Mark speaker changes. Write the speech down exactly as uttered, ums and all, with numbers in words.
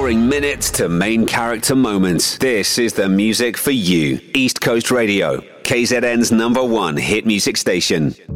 Speaker 1: boring minutes to main character moments. This is the music for you. East Coast Radio, K Z N's number one hit music station.